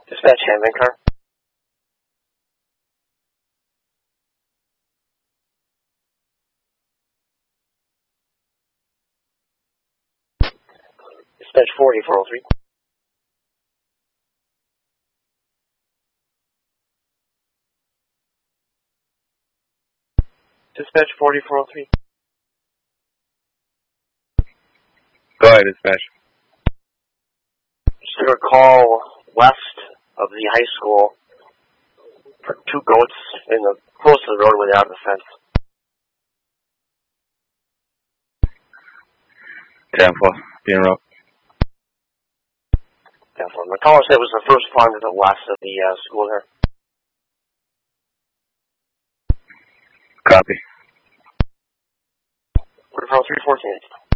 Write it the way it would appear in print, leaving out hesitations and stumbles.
Dispatch handling car. Dispatch 4403. Dispatch 4403. Go ahead, dispatch. Just got a call west of the high school for two goats in the close to the road without the fence. 10-4, being road. Definitely. My caller said it was the first farm to the west of the school there. Copy. 314.